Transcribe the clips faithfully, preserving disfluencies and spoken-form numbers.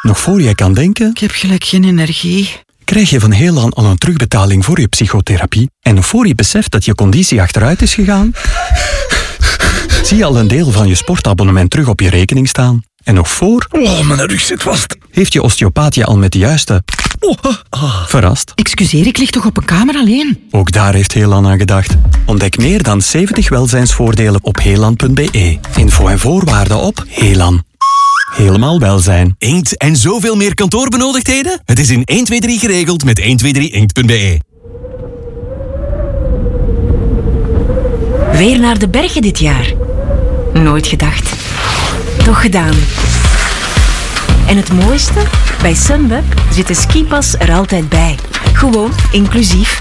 Nog voor je kan denken... Ik heb gelijk geen energie. Krijg je van Heelan al een terugbetaling voor je psychotherapie? En nog voor je beseft dat je conditie achteruit is gegaan? Zie je al een deel van je sportabonnement terug op je rekening staan? En nog voor... Oh, mijn rug zit vast. Heeft je osteopaat je al met de juiste... Oh, ah. Verrast? Excuseer, ik lig toch op een kamer alleen? Ook daar heeft Heelan aan gedacht. Ontdek meer dan zeventig welzijnsvoordelen op heelan punt b e. Info en voorwaarden op Heelan. Helemaal welzijn. Inkt en zoveel meer kantoorbenodigdheden? Het is in één twee drie geregeld met één twee drie inkt punt b e. Weer naar de bergen dit jaar. Nooit gedacht. Toch gedaan. En het mooiste? Bij Sunweb zit de skipas er altijd bij. Gewoon inclusief.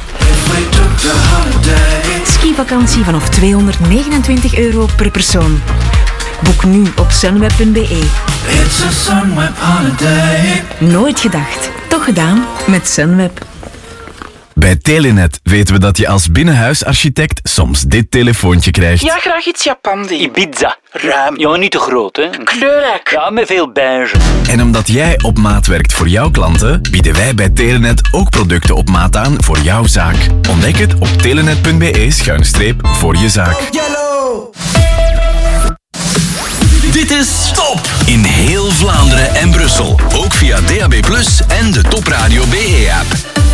Skivakantie vanaf tweehonderdnegenentwintig euro per persoon. Boek nu op sunweb punt b e. Nooit gedacht. Toch gedaan met Sunweb. Bij Telenet weten we dat je als binnenhuisarchitect soms dit telefoontje krijgt. Ja, graag iets Japandi. Ibiza. Ruim. Ja, niet te groot, hè. Kleurrijk. Ja, met veel beige. En omdat jij op maat werkt voor jouw klanten, bieden wij bij Telenet ook producten op maat aan voor jouw zaak. Ontdek het op telenet punt b e schuine streep voor je zaak. Yellow. Dit is Top! In heel Vlaanderen en Brussel. Ook via D A B plus, en de Top Radio B E-app.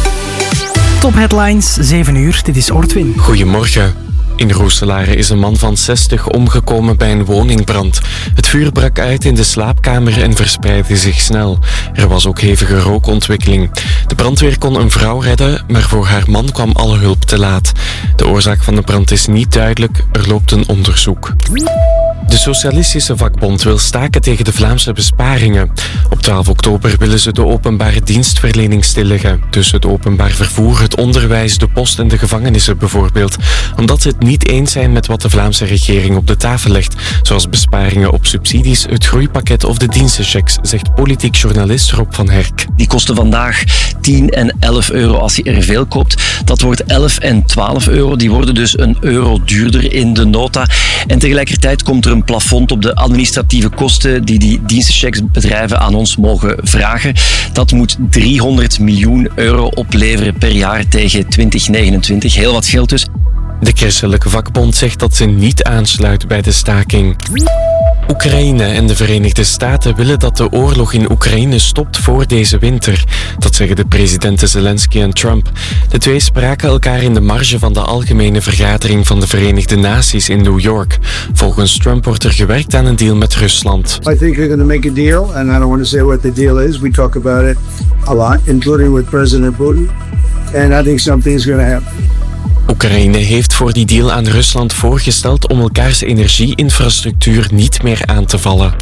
Top Headlines, zeven uur. Dit is Ortwin. Goedemorgen. In Rooselare is een man van zestig omgekomen bij een woningbrand. Het vuur brak uit in de slaapkamer en verspreidde zich snel. Er was ook hevige rookontwikkeling. De brandweer kon een vrouw redden, maar voor haar man kwam alle hulp te laat. De oorzaak van de brand is niet duidelijk. Er loopt een onderzoek. De Socialistische Vakbond wil staken tegen de Vlaamse besparingen. Op twaalf oktober willen ze de openbare dienstverlening stilleggen. Dus het openbaar vervoer, het onderwijs, de post en de gevangenissen bijvoorbeeld. Omdat ze het niet eens zijn met wat de Vlaamse regering op de tafel legt. Zoals besparingen op subsidies, het groeipakket of de dienstenchecks, zegt politiek journalist Rob van Herk. Die kosten vandaag tien en elf euro als je er veel koopt. Dat wordt elf en twaalf euro. Die worden dus een euro duurder in de nota. En tegelijkertijd komt er een plafond op de administratieve kosten die die dienstenchecksbedrijven aan ons mogen vragen. Dat moet driehonderd miljoen euro opleveren per jaar tegen twintig negenentwintig. Heel wat geld dus. De Christelijke Vakbond zegt dat ze niet aansluit bij de staking. Oekraïne en de Verenigde Staten willen dat de oorlog in Oekraïne stopt voor deze winter. Dat zeggen de presidenten Zelensky en Trump. De twee spraken elkaar in de marge van de Algemene Vergadering van de Verenigde Naties in New York. Volgens Trump wordt er gewerkt aan een deal met Rusland. I think we're going to make a deal, and I don't want to say what the deal is. We talk about it a lot, including with President Putin, and I think something is going to happen. Oekraïne heeft voor die deal aan Rusland voorgesteld om elkaars energieinfrastructuur niet meer aan te vallen.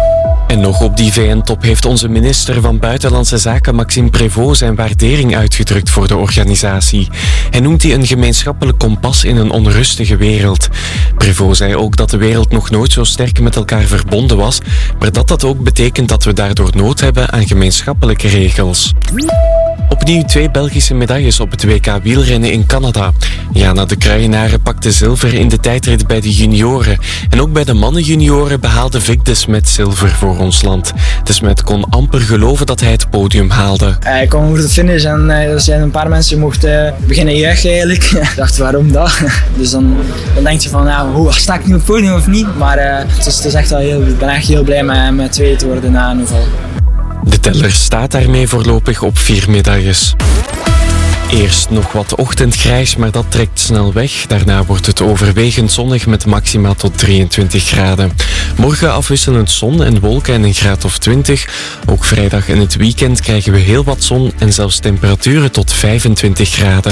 En nog op die V N-top heeft onze minister van Buitenlandse Zaken Maxime Prévost zijn waardering uitgedrukt voor de organisatie. Hij noemt die een gemeenschappelijk kompas in een onrustige wereld. Prévost zei ook dat de wereld nog nooit zo sterk met elkaar verbonden was, maar dat dat ook betekent dat we daardoor nood hebben aan gemeenschappelijke regels. Opnieuw twee Belgische medailles op het W K wielrennen in Canada. Jana de Kruijenaren pakte zilver in de tijdrit bij de junioren. En ook bij de mannenjunioren behaalde Vic de Smet zilver voor ons land. De Smet kon amper geloven dat hij het podium haalde. Ik kwam over de finish en er zijn een paar mensen die mochten beginnen juichen eigenlijk. Ik dacht, waarom dat? Dus dan, dan denk je van, ja, hoe, sta ik nu op het podium of niet? Maar uh, het, is, het is echt wel heel, ik ben echt heel blij met, met tweede te worden na een geval. De teller staat daarmee voorlopig op vier medailles. Eerst nog wat ochtendgrijs, maar dat trekt snel weg. Daarna wordt het overwegend zonnig met maxima tot drieëntwintig graden. Morgen afwisselend zon en wolken en een graad of twintig. Ook vrijdag en het weekend krijgen we heel wat zon en zelfs temperaturen tot vijfentwintig graden.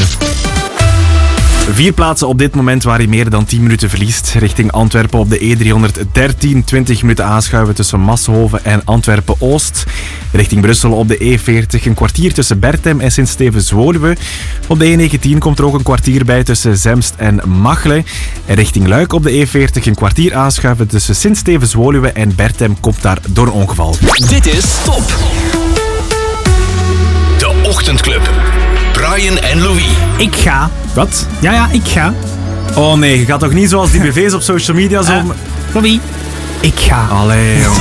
Vier plaatsen op dit moment waar je meer dan tien minuten verliest. Richting Antwerpen op de E driehonderddertien, twintig minuten aanschuiven tussen Massenhoven en Antwerpen-Oost. Richting Brussel op de E veertig, een kwartier tussen Bertem en Sint-Stevens-Woluwe. Op de E negentien komt er ook een kwartier bij tussen Zemst en Machelen. En richting Luik op de E veertig, een kwartier aanschuiven tussen Sint-Stevens-Woluwe en Bertem komt daar door een ongeval. Dit is Top. De Ochtendclub. Brian en Louis. Ik ga. Wat? Ja, ja, ik ga. Oh nee, je gaat toch niet zoals die B V's op social media zo... Uh, Louis, ik ga. Allee, jongen.